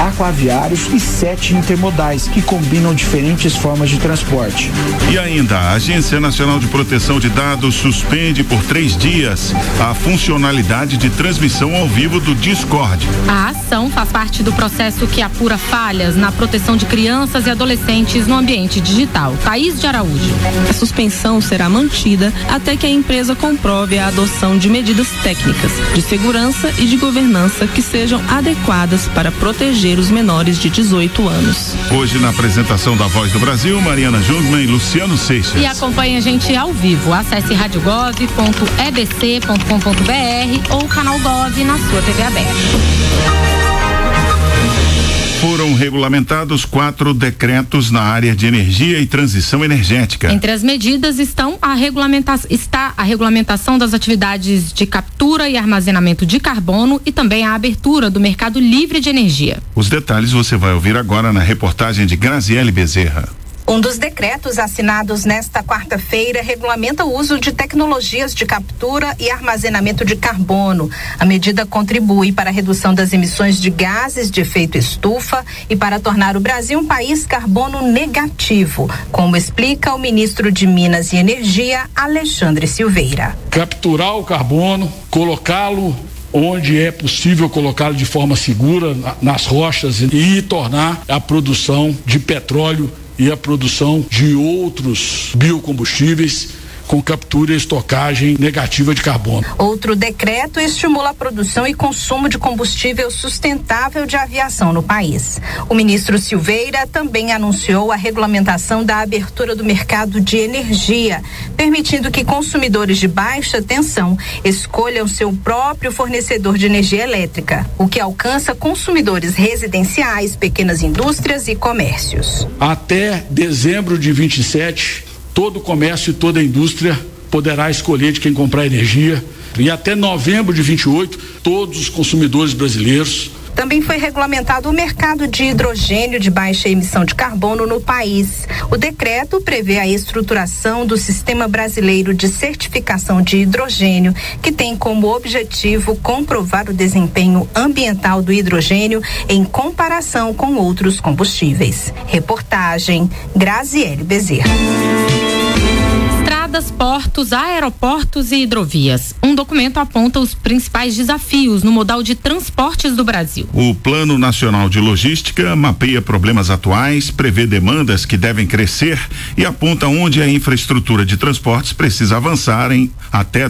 aquaviários e 7 intermodais, que combinam diferentes formas de transporte. E ainda, a Agência Nacional de Proteção de Dados suspende por 3 dias a funcionalidade de transmissão ao vivo do Discord. A ação faz parte do processo que apura falhas na proteção de crianças e adolescentes no ambiente digital. Thaís de Araújo. A suspensão será mantida até que a empresa comprove a adoção de medidas técnicas, de segurança e de governança que sejam adequadas para proteger os menores de 18 anos. Hoje, na apresentação da Voz do Brasil, Mariana Jungmann e Luciano Seixas. E acompanhe a gente ao vivo. Acesse radiogov.ebc.com.br ou canal Gov na sua TV aberta. Foram regulamentados 4 decretos na área de energia e transição energética. Entre as medidas está a regulamentação das atividades de captura e armazenamento de carbono e também a abertura do mercado livre de energia. Os detalhes você vai ouvir agora na reportagem de Graziele Bezerra. Um dos decretos assinados nesta quarta-feira regulamenta o uso de tecnologias de captura e armazenamento de carbono. A medida contribui para a redução das emissões de gases de efeito estufa e para tornar o Brasil um país carbono negativo, como explica o ministro de Minas e Energia, Alexandre Silveira. Capturar o carbono, colocá-lo onde é possível colocá-lo de forma segura nas rochas e tornar a produção de petróleo e a produção de outros biocombustíveis com captura e estocagem negativa de carbono. Outro decreto estimula a produção e consumo de combustível sustentável de aviação no país. O ministro Silveira também anunciou a regulamentação da abertura do mercado de energia, permitindo que consumidores de baixa tensão escolham seu próprio fornecedor de energia elétrica, o que alcança consumidores residenciais, pequenas indústrias e comércios. Até dezembro de 27, todo o comércio e toda a indústria poderá escolher de quem comprar energia. E até novembro de 28, todos os consumidores brasileiros. Também foi regulamentado o mercado de hidrogênio de baixa emissão de carbono no país. O decreto prevê a estruturação do Sistema Brasileiro de Certificação de Hidrogênio, que tem como objetivo comprovar o desempenho ambiental do hidrogênio em comparação com outros combustíveis. Reportagem Graziele Bezerra. Estradas, portos, aeroportos e hidrovias. Um documento aponta os principais desafios no modal de transportes do Brasil. O Plano Nacional de Logística mapeia problemas atuais, prevê demandas que devem crescer e aponta onde a infraestrutura de transportes precisa avançar até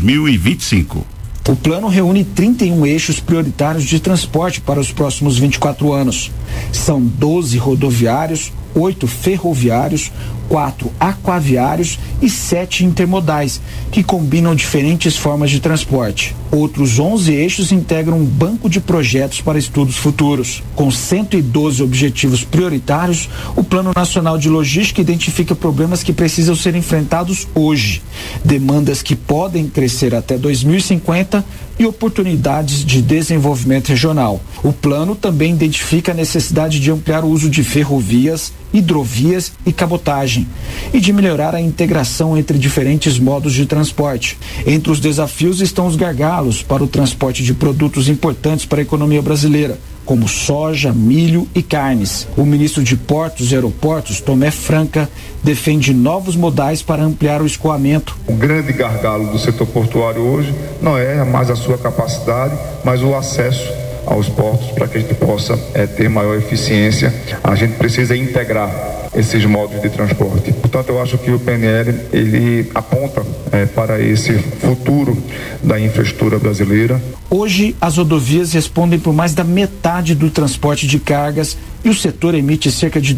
2025. O plano reúne 31 eixos prioritários de transporte para os próximos 24 anos. São 12 rodoviários, 8 ferroviários, 4 aquaviários e 7 intermodais, que combinam diferentes formas de transporte. Outros 11 eixos integram um banco de projetos para estudos futuros. Com 112 objetivos prioritários, o Plano Nacional de Logística identifica problemas que precisam ser enfrentados hoje, demandas que podem crescer até 2050 e oportunidades de desenvolvimento regional. O plano também identifica a necessidade de ampliar o uso de ferrovias, hidrovias e cabotagem e de melhorar a integração entre diferentes modos de transporte. Entre os desafios estão os gargalos para o transporte de produtos importantes para a economia brasileira, como soja, milho e carnes. O ministro de Portos e Aeroportos, Tomé Franca, defende novos modais para ampliar o escoamento. O grande gargalo do setor portuário hoje não é mais a sua capacidade, mas o acesso aos portos para que a gente possa ter maior eficiência. A gente precisa integrar esses modos de transporte. Portanto, eu acho que o PNL ele aponta para esse futuro da infraestrutura brasileira. Hoje, as rodovias respondem por mais da metade do transporte de cargas e o setor emite cerca de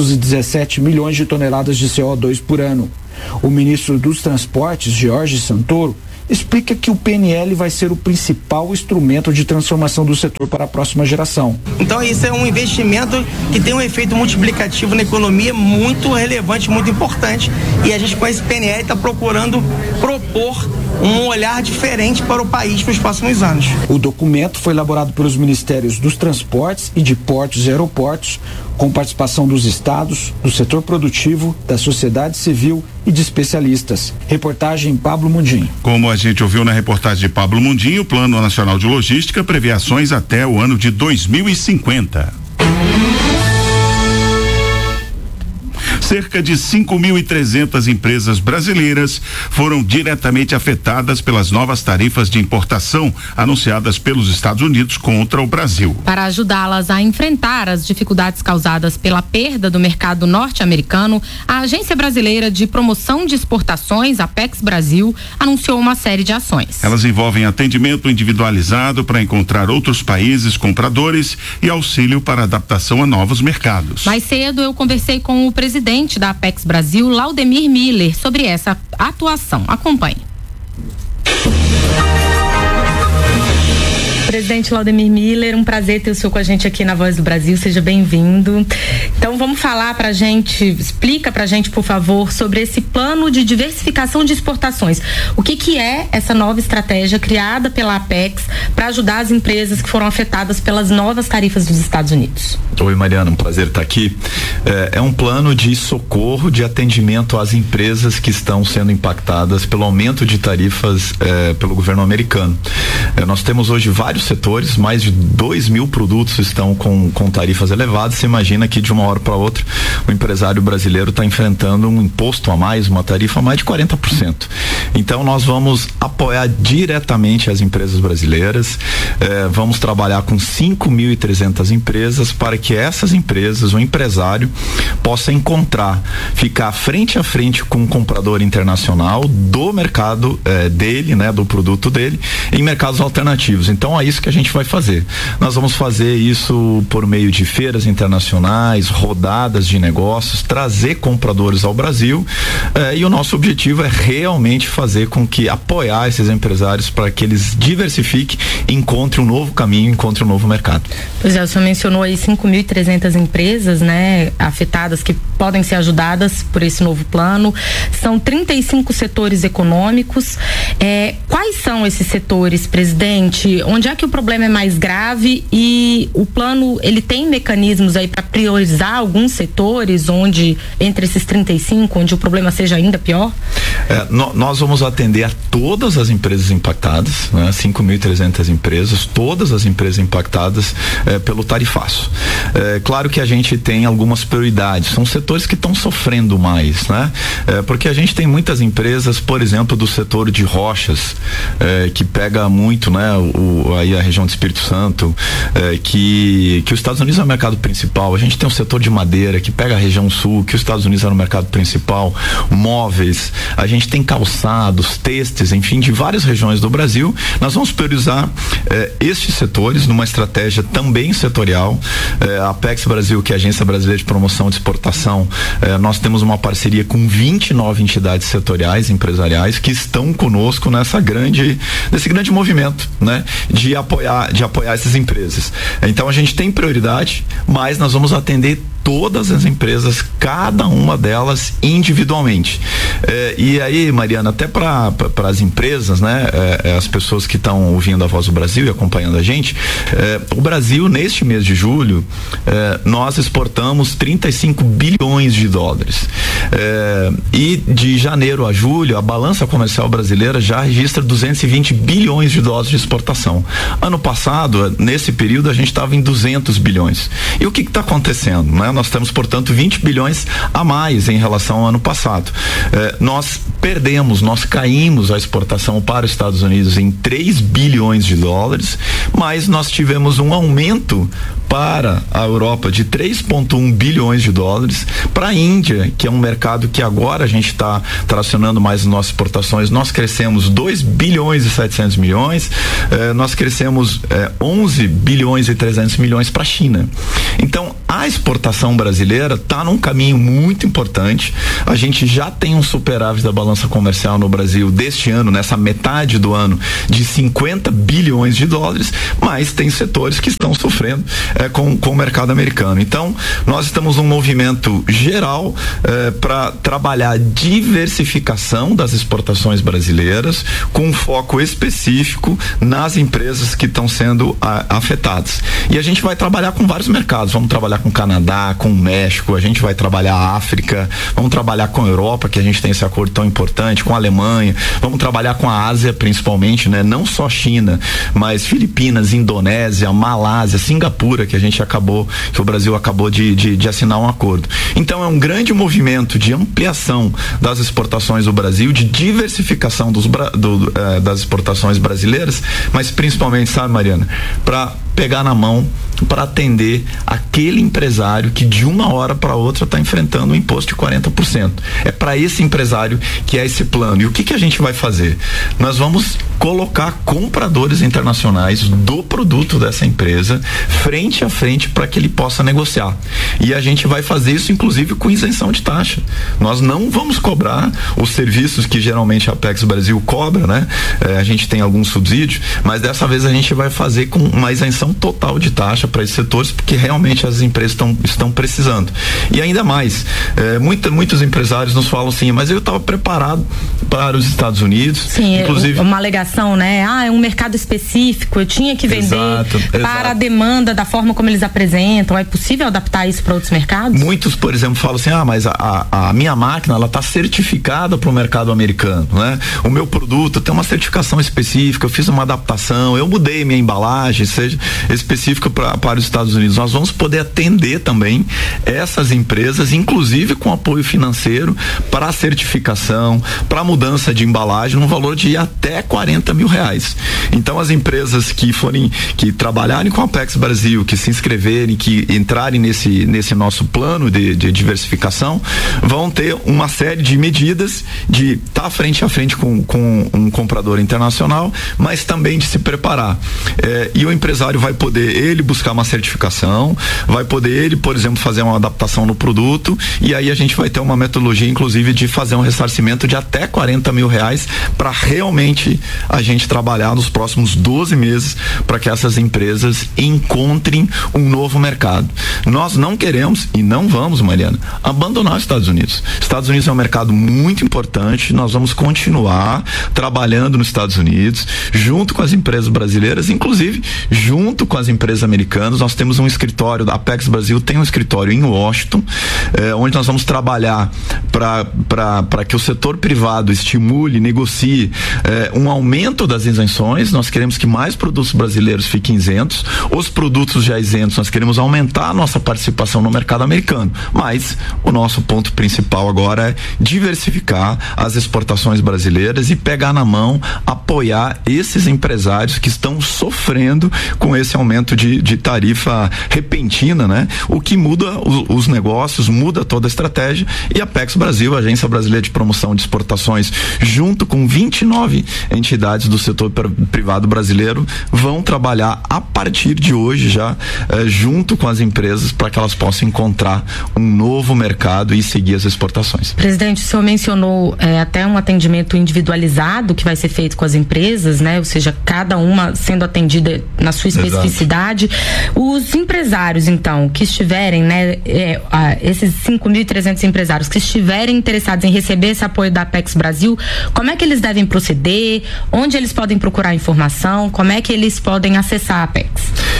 217 milhões de toneladas de CO2 por ano. O ministro dos Transportes, Jorge Santoro, explica que o PNL vai ser o principal instrumento de transformação do setor para a próxima geração. Então isso é um investimento que tem um efeito multiplicativo na economia muito relevante, muito importante, e a gente com esse PNL está procurando propor um olhar diferente para o país para os próximos anos. O documento foi elaborado pelos Ministérios dos Transportes e de Portos e Aeroportos, com participação dos estados, do setor produtivo, da sociedade civil e de especialistas. Reportagem Pablo Mundim. Como a gente ouviu na reportagem de Pablo Mundim, o Plano Nacional de Logística prevê ações até o ano de 2050. Cerca de 5.300 empresas brasileiras foram diretamente afetadas pelas novas tarifas de importação anunciadas pelos Estados Unidos contra o Brasil. Para ajudá-las a enfrentar as dificuldades causadas pela perda do mercado norte-americano, a Agência Brasileira de Promoção de Exportações, Apex Brasil, anunciou uma série de ações. Elas envolvem atendimento individualizado para encontrar outros países compradores e auxílio para adaptação a novos mercados. Mais cedo eu conversei com o presidente da Apex Brasil, Laudemir Miller, sobre essa atuação. Acompanhe. Presidente Laudemir Miller, um prazer ter o senhor com a gente aqui na Voz do Brasil, seja bem-vindo. Então vamos falar pra gente, explica pra gente, por favor, sobre esse plano de diversificação de exportações. O que é essa nova estratégia criada pela Apex para ajudar as empresas que foram afetadas pelas novas tarifas dos Estados Unidos? Oi, Mariana, um prazer estar aqui. É um plano de socorro, de atendimento às empresas que estão sendo impactadas pelo aumento de tarifas pelo governo americano. Nós temos hoje vários setores, mais de 2.000 produtos estão com tarifas elevadas. Você imagina que de uma hora para outra o empresário brasileiro está enfrentando um imposto a mais, uma tarifa a mais de 40%. Então nós vamos apoiar diretamente as empresas brasileiras, vamos trabalhar com 5.300 empresas para que essas empresas, o empresário, possa ficar frente a frente com o comprador internacional do mercado dele, né, do produto dele, em mercados alternativos. Então é isso que a gente vai fazer. Nós vamos fazer isso por meio de feiras internacionais, rodadas de negócios, trazer compradores ao Brasil, e o nosso objetivo é realmente fazer com que apoiar esses empresários para que eles diversifiquem, encontrem um novo caminho, encontrem um novo mercado. Pois é, o senhor mencionou aí 5.300 empresas, né, afetadas que podem ser ajudadas por esse novo plano. São 35 setores econômicos. Quais são esses setores, presidente? Onde é que o problema é mais grave e o plano, ele tem mecanismos aí para priorizar alguns setores onde, entre esses 35, onde o problema seja ainda pior? Nós vamos atender a todas as empresas impactadas, né? 5.300 empresas, todas as empresas impactadas pelo tarifaço. Claro que a gente tem algumas prioridades, são setores que estão sofrendo mais, né? Porque a gente tem muitas empresas, por exemplo, do setor de rochas, que pega muito, né? Aí a região do Espírito Santo, que os Estados Unidos é o mercado principal. A gente tem um setor de madeira que pega a região sul, que os Estados Unidos é o mercado principal, móveis, a gente tem calçados, têxteis, enfim, de várias regiões do Brasil. Nós vamos priorizar estes setores numa estratégia também setorial. A Apex Brasil, que é a Agência Brasileira de Promoção de Exportação, nós temos uma parceria com 29 entidades setoriais, empresariais, que estão conosco nesse grande movimento, né? De apoiar essas empresas. Então a gente tem prioridade, mas nós vamos atender todas as empresas, cada uma delas individualmente. E aí, Mariana, até para as empresas, né, as pessoas que estão ouvindo a Voz do Brasil e acompanhando a gente, o Brasil, neste mês de julho, nós exportamos 35 bilhões de dólares. E de janeiro a julho, a balança comercial brasileira já registra 220 bilhões de dólares de exportação. Ano passado, nesse período, a gente estava em 200 bilhões. E o que está acontecendo, né? Nós temos, portanto, 20 bilhões a mais em relação ao ano passado. Nós caímos a exportação para os Estados Unidos em 3 bilhões de dólares, mas nós tivemos um aumento para a Europa de 3,1 bilhões de dólares, para a Índia, que é um mercado que agora a gente está tracionando mais as nossas exportações, nós crescemos 2 bilhões e 700 milhões, nós crescemos 11 bilhões e 300 milhões para a China. Então, a exportação brasileira está num caminho muito importante. A gente já tem um superávit da balança comercial no Brasil deste ano, nessa metade do ano, de 50 bilhões de dólares, mas tem setores que estão sofrendo com o mercado americano. Então, nós estamos num movimento geral para trabalhar a diversificação das exportações brasileiras, com um foco específico nas empresas que estão sendo afetadas. E a gente vai trabalhar com vários mercados. Vamos trabalhar com o Canadá, com o México, a gente vai trabalhar a África, vamos trabalhar com a Europa, que a gente tem esse acordo tão importante, com a Alemanha, vamos trabalhar com a Ásia principalmente, né? Não só China, mas Filipinas, Indonésia, Malásia, Singapura, que o Brasil acabou de assinar um acordo. Então é um grande movimento de ampliação das exportações do Brasil, de diversificação das exportações brasileiras, mas principalmente, sabe, Mariana, para pegar na mão, para atender aquele empresário que de uma hora para outra está enfrentando um imposto de 40%. É para esse empresário que é esse plano. E o que a gente vai fazer? Nós vamos colocar compradores internacionais do produto dessa empresa frente a frente para que ele possa negociar. E a gente vai fazer isso inclusive com isenção de taxa. Nós não vamos cobrar os serviços que geralmente a Apex Brasil cobra, né? A gente tem algum subsídio, mas dessa vez a gente vai fazer com uma isenção total de taxa para esses setores, porque realmente as empresas estão precisando. E ainda mais, muitos empresários nos falam assim, mas eu estava preparado para os Estados Unidos. Sim, inclusive uma alegação, né? É um mercado específico, eu tinha que vender para a demanda da forma como eles apresentam. É possível adaptar isso para outros mercados? Muitos, por exemplo, falam assim, mas a minha máquina, ela está certificada para o mercado americano, né? O meu produto tem uma certificação específica, eu fiz uma adaptação, eu mudei minha embalagem, seja específica para os Estados Unidos. Nós vamos poder atender também essas empresas, inclusive com apoio financeiro para a certificação, para a mudança de embalagem, no valor de até R$40 mil. Então as empresas que trabalharem com a Apex Brasil, que se inscreverem, que entrarem nesse nosso plano de diversificação, vão ter uma série de medidas de estar frente a frente com um comprador internacional, mas também de se preparar. E o empresário vai poder ele buscar uma certificação, vai poder ele, por exemplo, fazer uma adaptação no produto, e aí a gente vai ter uma metodologia, inclusive, de fazer um ressarcimento de até R$40 mil para realmente a gente trabalhar nos próximos 12 meses para que essas empresas encontrem um novo mercado. Nós não queremos e não vamos, Mariana, abandonar os Estados Unidos. Estados Unidos é um mercado muito importante, nós vamos continuar trabalhando nos Estados Unidos, junto com as empresas brasileiras, inclusive junto com as empresas americanas. Nós temos um escritório, a Apex Brasil tem um escritório em Washington, onde nós vamos trabalhar para que o setor privado estimule, negocie um aumento das isenções. Nós queremos que mais produtos brasileiros fiquem isentos. Os produtos já isentos, nós queremos aumentar a nossa participação no mercado americano, mas o nosso ponto principal agora é diversificar as exportações brasileiras e pegar na mão, apoiar esses empresários que estão sofrendo com esse aumento de tarifa repentina, né? O que muda os negócios, muda toda a estratégia, e a Apex Brasil, a Agência Brasileira de Promoção de Exportações, junto com 29 entidades do setor privado brasileiro, vão trabalhar a partir de hoje já, junto com as empresas, para que elas possam encontrar um novo mercado e seguir as exportações. Presidente, o senhor mencionou até um atendimento individualizado que vai ser feito com as empresas, né? Ou seja, cada uma sendo atendida na sua especificidade. Exato. Os empresários, então, que estiverem, né, esses 5.300 empresários que estiverem interessados em receber esse apoio da Apex Brasil, como é que eles devem proceder? Onde eles podem procurar informação? Como é que eles podem acessar a Apex?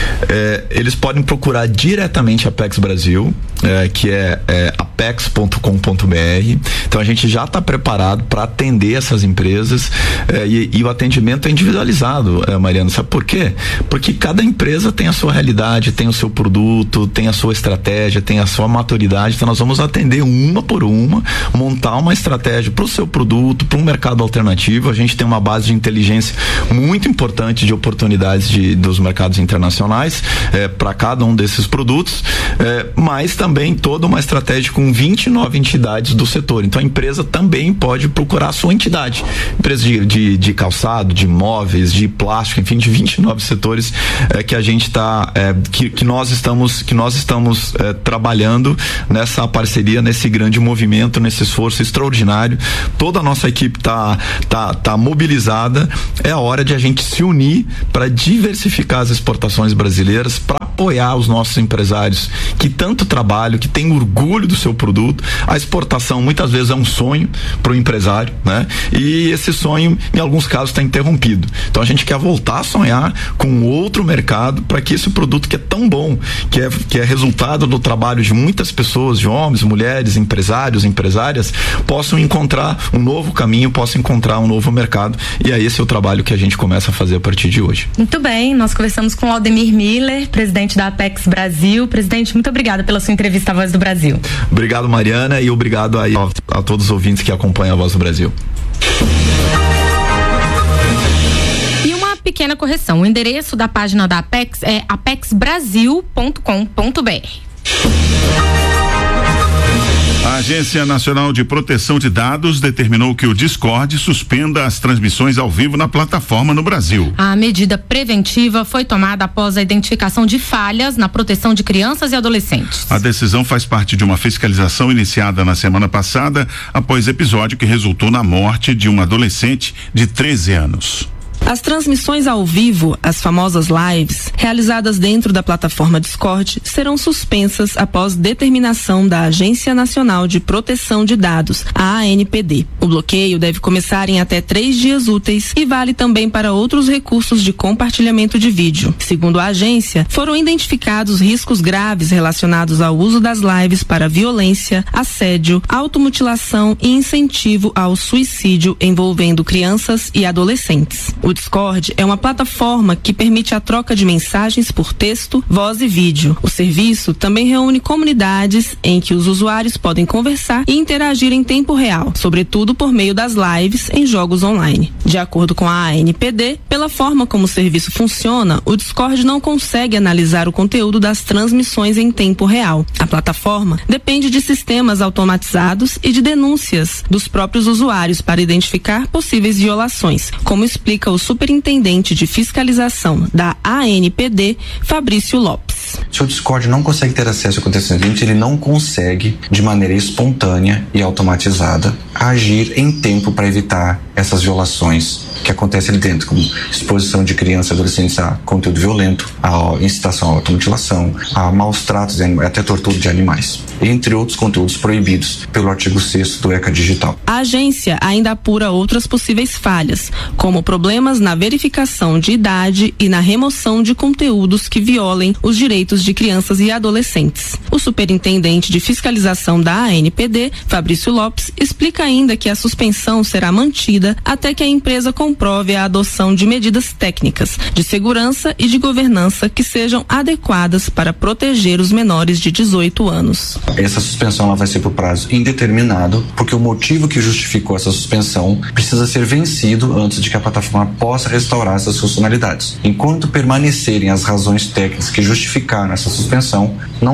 Eles podem procurar diretamente a Apex Brasil, que é apex.com.br. Então a gente já está preparado para atender essas empresas, e o atendimento é individualizado, Mariana. Sabe por quê? Porque cada empresa tem a sua realidade, tem o seu produto, tem a sua estratégia, tem a sua maturidade. Então nós vamos atender uma por uma, montar uma estratégia para o seu produto, para um mercado alternativo. A gente tem uma base de inteligência muito importante de oportunidades dos mercados internacionais para cada um desses produtos, mas também toda uma estratégia com 29 entidades do setor. Então a empresa também pode procurar a sua entidade, empresa de calçado, de móveis, de plástico, enfim, de 29 setores que a gente está, que nós estamos trabalhando nessa parceria, nesse grande movimento, nesse esforço extraordinário. Toda a nossa equipe tá mobilizada. É a hora de a gente se unir para diversificar as exportações brasileiras, para apoiar os nossos empresários que tanto trabalham trabalho, que tem orgulho do seu produto. A exportação muitas vezes é um sonho para o empresário, né? E esse sonho, em alguns casos, está interrompido. Então a gente quer voltar a sonhar com outro mercado para que esse produto que é tão bom, que é resultado do trabalho de muitas pessoas, de homens, mulheres, empresários, empresárias, possam encontrar um novo caminho, possam encontrar um novo mercado. E é esse o trabalho que a gente começa a fazer a partir de hoje. Muito bem, nós conversamos com o Aldemir Miller, presidente da Apex Brasil. Presidente, muito obrigada pela sua entrevista à Voz do Brasil. Obrigado, Mariana, e obrigado aí a todos os ouvintes que acompanham a Voz do Brasil. E uma pequena correção, o endereço da página da Apex é apexbrasil.com.br. A Agência Nacional de Proteção de Dados determinou que o Discord suspenda as transmissões ao vivo na plataforma no Brasil. A medida preventiva foi tomada após a identificação de falhas na proteção de crianças e adolescentes. A decisão faz parte de uma fiscalização iniciada na semana passada, após episódio que resultou na morte de um adolescente de 13 anos. As transmissões ao vivo, as famosas lives, realizadas dentro da plataforma Discord, serão suspensas após determinação da Agência Nacional de Proteção de Dados, a ANPD. O bloqueio deve começar em até 3 dias úteis e vale também para outros recursos de compartilhamento de vídeo. Segundo a agência, foram identificados riscos graves relacionados ao uso das lives para violência, assédio, automutilação e incentivo ao suicídio envolvendo crianças e adolescentes. O Discord é uma plataforma que permite a troca de mensagens por texto, voz e vídeo. O serviço também reúne comunidades em que os usuários podem conversar e interagir em tempo real, sobretudo por meio das lives em jogos online. De acordo com a ANPD, pela forma como o serviço funciona, o Discord não consegue analisar o conteúdo das transmissões em tempo real. A plataforma depende de sistemas automatizados e de denúncias dos próprios usuários para identificar possíveis violações, como explica o superintendente de fiscalização da ANPD, Fabrício Lopes. Se o Discord não consegue ter acesso ao acontecimento, ele não consegue, de maneira espontânea e automatizada, agir em tempo para evitar essas violações que acontecem ali dentro, como exposição de crianças e adolescentes a conteúdo violento, a incitação à automutilação, a maus tratos, até tortura de animais, entre outros conteúdos proibidos pelo artigo 6º do ECA Digital. A agência ainda apura outras possíveis falhas, como problemas na verificação de idade e na remoção de conteúdos que violem os direitos de crianças e adolescentes. O superintendente de fiscalização da ANPD, Fabrício Lopes, explica ainda que a suspensão será mantida até que a empresa comprove a adoção de medidas técnicas, de segurança e de governança que sejam adequadas para proteger os menores de 18 anos. Essa suspensão ela vai ser por prazo indeterminado, porque o motivo que justificou essa suspensão precisa ser vencido antes de que a plataforma possa restaurar essas funcionalidades. Enquanto permanecerem as razões técnicas que justificaram essa suspensão,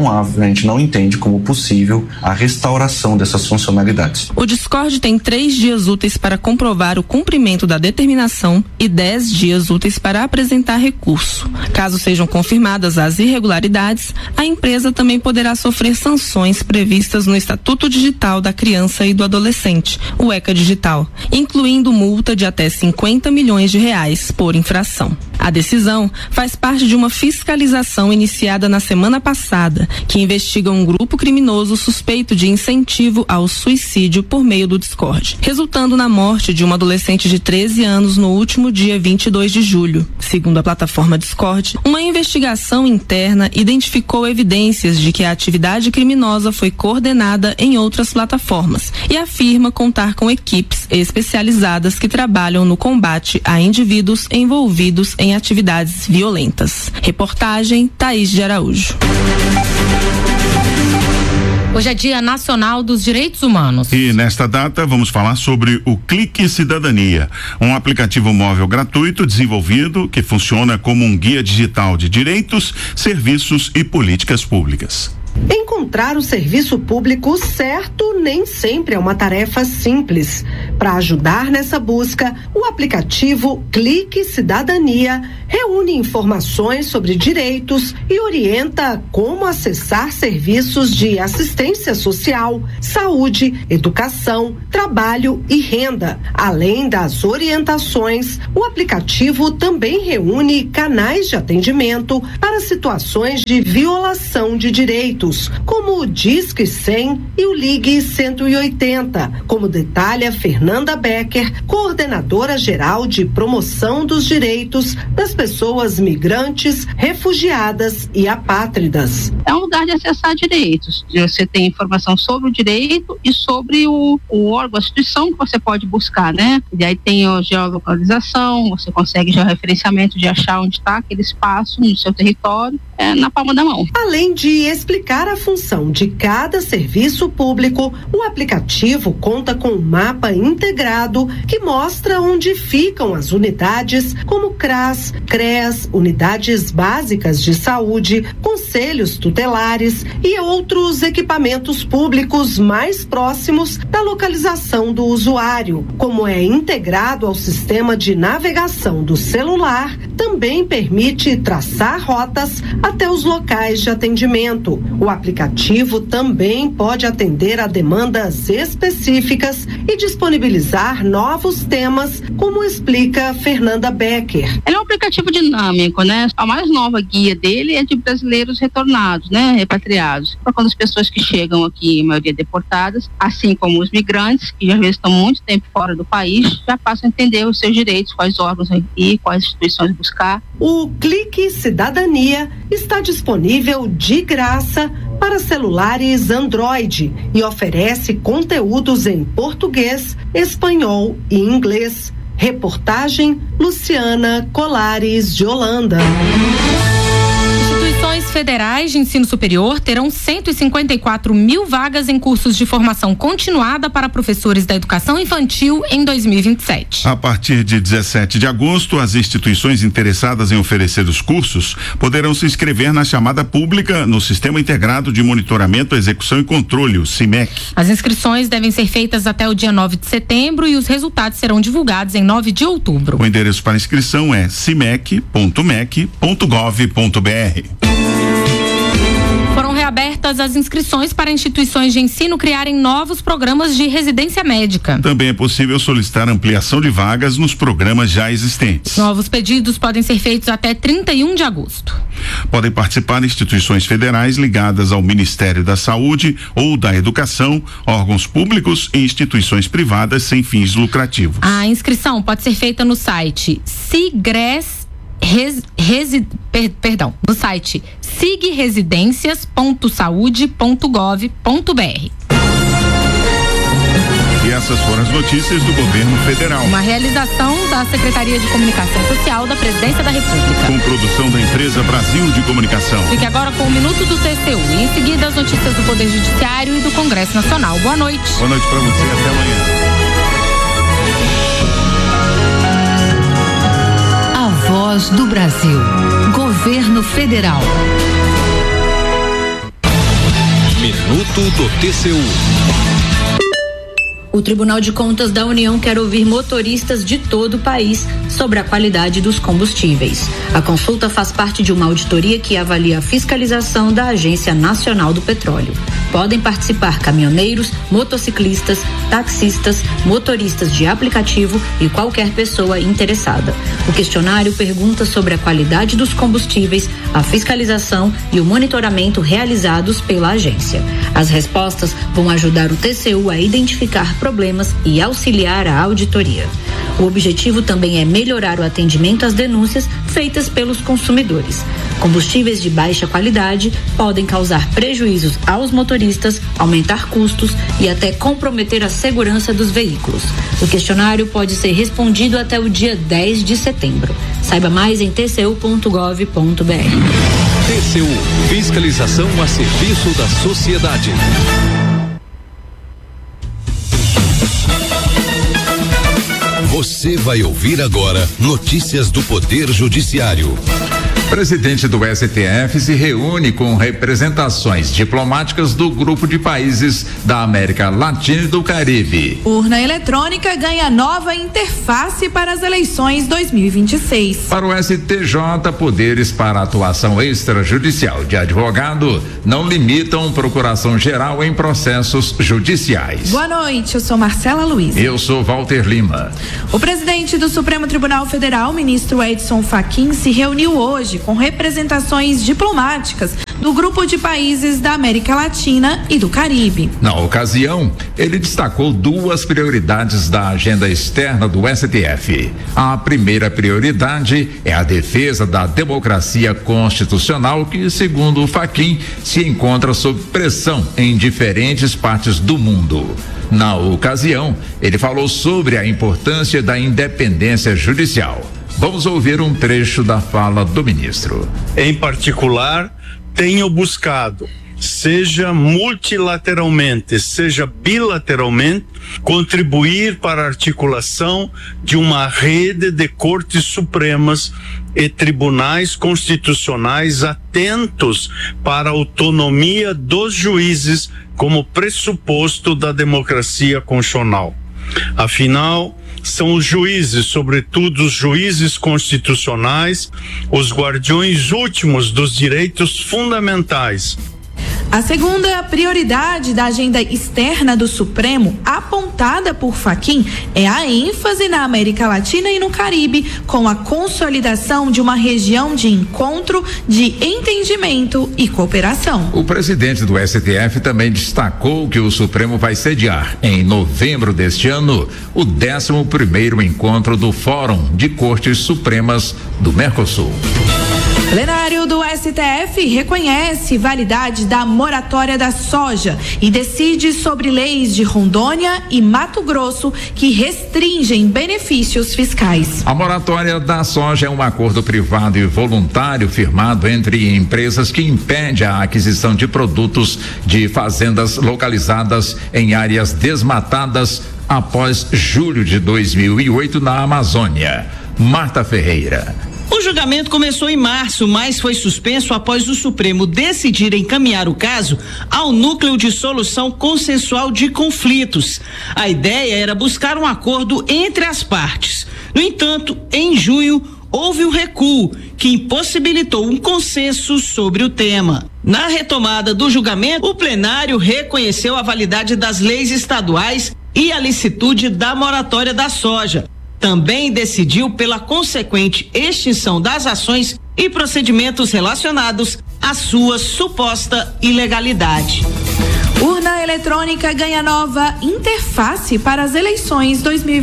a gente não entende como possível a restauração dessas funcionalidades. O Discord tem 3 dias úteis para comprovar o cumprimento da determinação e 10 dias úteis para apresentar recurso. Caso sejam confirmadas as irregularidades, a empresa também poderá sofrer sanções previstas no Estatuto Digital da Criança e do Adolescente, o ECA Digital, incluindo multa de até R$50 milhões por infração. A decisão faz parte de uma fiscalização iniciada na semana passada, que investiga um grupo criminoso suspeito de incentivo ao suicídio por meio do Discord, resultando na morte de uma adolescente de 13 anos no último dia 22 de julho. Segundo a plataforma Discord, uma investigação interna identificou evidências de que a atividade criminosa foi coordenada em outras plataformas e afirma contar com equipes especializadas que trabalham no combate a indivíduos envolvidos em atividades violentas. Reportagem Thaís de Araújo. Hoje é Dia Nacional dos Direitos Humanos. E nesta data vamos falar sobre o Clique Cidadania, um aplicativo móvel gratuito desenvolvido que funciona como um guia digital de direitos, serviços e políticas públicas. Encontrar o serviço público certo nem sempre é uma tarefa simples. Para ajudar nessa busca, o aplicativo Clique Cidadania reúne informações sobre direitos e orienta como acessar serviços de assistência social, saúde, educação, trabalho e renda. Além das orientações, o aplicativo também reúne canais de atendimento para situações de violação de direitos, como o Disque 100 e o Ligue 180, como detalha Fernanda Becker, coordenadora geral de promoção dos direitos das pessoas migrantes, refugiadas e apátridas. É um lugar de acessar direitos. Você tem informação sobre o direito e sobre o órgão, a instituição que você pode buscar, né? E aí tem a geolocalização, você consegue georreferenciamento de achar onde está aquele espaço no seu território, na palma da mão. Além de explicar a função de cada serviço público, o aplicativo conta com um mapa integrado que mostra onde ficam as unidades, como CRAS, CREAS, unidades básicas de saúde, conselhos tutelares e outros equipamentos públicos mais próximos da localização do usuário. Como é integrado ao sistema de navegação do celular, também permite traçar rotas até os locais de atendimento. O aplicativo também pode atender a demandas específicas e disponibilizar novos temas, como explica Fernanda Becker. Ele é um aplicativo dinâmico, né? A mais nova guia dele é de brasileiros retornados, né? Repatriados. Para quando as pessoas que chegam aqui, a maioria deportadas, assim como os migrantes, que às vezes estão muito tempo fora do país, já passam a entender os seus direitos, quais órgãos ir, quais instituições buscar. O Clique Cidadania está disponível de graça para celulares Android e oferece conteúdos em português, espanhol e inglês. Reportagem Luciana Colares de Holanda. Instituições federais de ensino superior terão 154 mil vagas em cursos de formação continuada para professores da educação infantil em 2027. A partir de 17 de agosto, as instituições interessadas em oferecer os cursos poderão se inscrever na chamada pública no Sistema Integrado de Monitoramento, Execução e Controle, o CIMEC. As inscrições devem ser feitas até o dia 9 de setembro e os resultados serão divulgados em 9 de outubro. O endereço para inscrição é cimec.mec.gov.br. Foram reabertas as inscrições para instituições de ensino criarem novos programas de residência médica. Também é possível solicitar ampliação de vagas nos programas já existentes. Novos pedidos podem ser feitos até 31 de agosto. Podem participar instituições federais ligadas ao Ministério da Saúde ou da Educação, órgãos públicos e instituições privadas sem fins lucrativos. A inscrição pode ser feita no site no site sigresidencias.saude.gov.br. E essas foram as notícias do governo federal. Uma realização da Secretaria de Comunicação Social da Presidência da República. Com produção da empresa Brasil de Comunicação. Fique agora com o Minuto do TCU e em seguida as notícias do Poder Judiciário e do Congresso Nacional. Boa noite. Boa noite para você, até amanhã. Voz do Brasil. Governo Federal. Minuto do TCU. O Tribunal de Contas da União quer ouvir motoristas de todo o país sobre a qualidade dos combustíveis. A consulta faz parte de uma auditoria que avalia a fiscalização da Agência Nacional do Petróleo. Podem participar caminhoneiros, motociclistas, taxistas, motoristas de aplicativo e qualquer pessoa interessada. O questionário pergunta sobre a qualidade dos combustíveis, a fiscalização e o monitoramento realizados pela agência. As respostas vão ajudar o TCU a identificar problemas e auxiliar a auditoria. O objetivo também é melhorar o atendimento às denúncias feitas pelos consumidores. Combustíveis de baixa qualidade podem causar prejuízos aos motoristas, aumentar custos e até comprometer a segurança dos veículos. O questionário pode ser respondido até o dia 10 de setembro. Saiba mais em tcu.gov.br. TCU, fiscalização a serviço da sociedade. Você vai ouvir agora notícias do Poder Judiciário. Presidente do STF se reúne com representações diplomáticas do grupo de países da América Latina e do Caribe. Urna eletrônica ganha nova interface para as eleições 2026. Para o STJ, poderes para atuação extrajudicial de advogado não limitam procuração geral em processos judiciais. Boa noite, eu sou Marcela Luiz. Eu sou Walter Lima. O presidente do Supremo Tribunal Federal, ministro Edson Fachin, se reuniu hoje com representações diplomáticas do Grupo de Países da América Latina e do Caribe. Na ocasião, ele destacou 2 prioridades da agenda externa do STF. A primeira prioridade é a defesa da democracia constitucional, que, segundo o Fachin, se encontra sob pressão em diferentes partes do mundo. Na ocasião, ele falou sobre a importância da independência judicial. Vamos ouvir um trecho da fala do ministro. Em particular, tenho buscado, seja multilateralmente, seja bilateralmente, contribuir para a articulação de uma rede de cortes supremas e tribunais constitucionais atentos para a autonomia dos juízes como pressuposto da democracia constitucional. Afinal, são os juízes, sobretudo os juízes constitucionais, os guardiões últimos dos direitos fundamentais. A segunda prioridade da agenda externa do Supremo, apontada por Fachin, é a ênfase na América Latina e no Caribe, com a consolidação de uma região de encontro, de entendimento e cooperação. O presidente do STF também destacou que o Supremo vai sediar, em novembro deste ano, o 11º encontro do Fórum de Cortes Supremas do Mercosul. Plenário do STF reconhece validade da moratória da soja e decide sobre leis de Rondônia e Mato Grosso que restringem benefícios fiscais. A moratória da soja é um acordo privado e voluntário firmado entre empresas que impede a aquisição de produtos de fazendas localizadas em áreas desmatadas após julho de 2008 na Amazônia. Marta Ferreira. O julgamento começou em março, mas foi suspenso após o Supremo decidir encaminhar o caso ao Núcleo de Solução Consensual de Conflitos. A ideia era buscar um acordo entre as partes. No entanto, em junho, houve um recuo que impossibilitou um consenso sobre o tema. Na retomada do julgamento, o plenário reconheceu a validade das leis estaduais e a licitude da moratória da soja. Também decidiu pela consequente extinção das ações e procedimentos relacionados à sua suposta ilegalidade. Urna eletrônica ganha nova interface para as eleições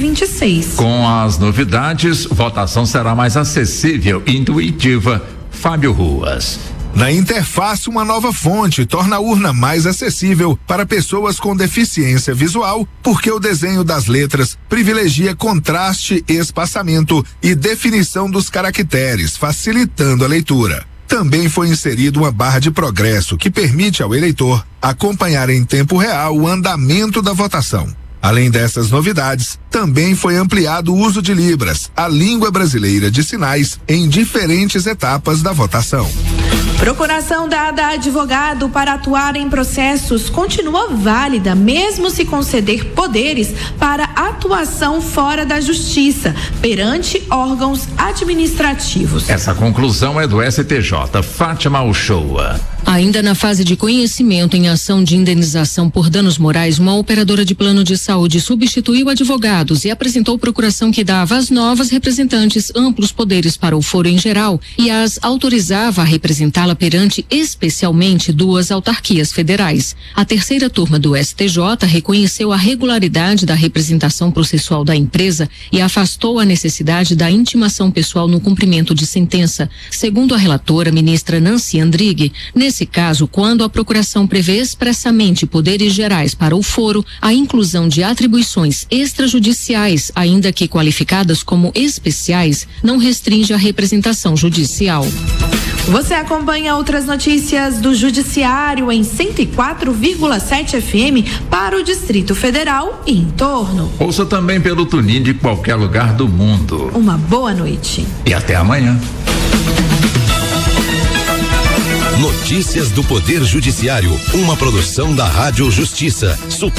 2026. Com as novidades, votação será mais acessível e intuitiva. Fábio Ruas. Na interface, uma nova fonte torna a urna mais acessível para pessoas com deficiência visual, porque o desenho das letras privilegia contraste, espaçamento e definição dos caracteres, facilitando a leitura. Também foi inserido uma barra de progresso que permite ao eleitor acompanhar em tempo real o andamento da votação. Além dessas novidades, também foi ampliado o uso de Libras, a língua brasileira de sinais, em diferentes etapas da votação. Procuração dada a advogado para atuar em processos continua válida, mesmo se conceder poderes para atuação fora da justiça, perante órgãos administrativos. Essa conclusão é do STJ. Fátima Uchoa. Ainda na fase de conhecimento em ação de indenização por danos morais, uma operadora de plano de saúde substituiu advogados e apresentou procuração que dava às novas representantes amplos poderes para o foro em geral e as autorizava a representá-la perante especialmente 2 autarquias federais. A terceira turma do STJ reconheceu a regularidade da representação processual da empresa e afastou a necessidade da intimação pessoal no cumprimento de sentença. Segundo a relatora, ministra Nancy Andrighi, nesse caso, quando a procuração prevê expressamente poderes gerais para o foro, a inclusão de atribuições extrajudiciais, ainda que qualificadas como especiais, não restringe a representação judicial. Você acompanha outras notícias do Judiciário em 104,7 FM para o Distrito Federal e em torno. Ouça também pelo TuneIn de qualquer lugar do mundo. Uma boa noite. E até amanhã. Notícias do Poder Judiciário, uma produção da Rádio Justiça, Super